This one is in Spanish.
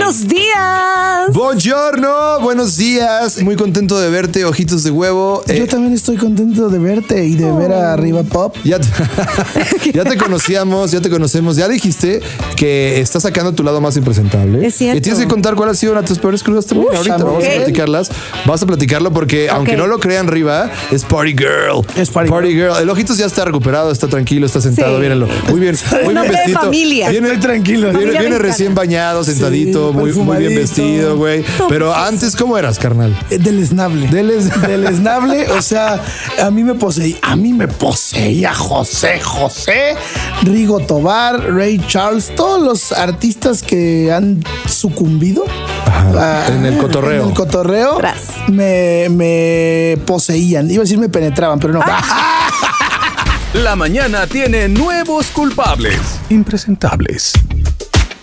Buenos días. Buongiorno, buenos días. Muy contento de verte, ojitos de huevo. Yo también estoy contento de verte y de ver a Arriba Pop. Ya te conocíamos, ya te conocemos. Ya dijiste que estás sacando tu lado más impresentable. Es cierto. Y tienes que contar cuál ha sido una de tus peores crudas también. Ahorita vamos a platicarlas. Vas a platicarlo porque, aunque no lo crean, Riva es Party Girl. Es Party Girl. El Ojitos ya está recuperado, está tranquilo, está sentado. Sí. Mírenlo. Muy bien de vestido. familia. Viene tranquilo. Viene recién bañado, sentadito, muy bien vestido, güey. Pero antes, ¿cómo eras, carnal? Deleznable. Deleznable, o sea, a mí me poseía José, Rigo Tobar, Ray Charles, todos los artistas que han sucumbido en el cotorreo. En el cotorreo me poseían. Iba a decir me penetraban, pero no. La mañana tiene nuevos culpables impresentables.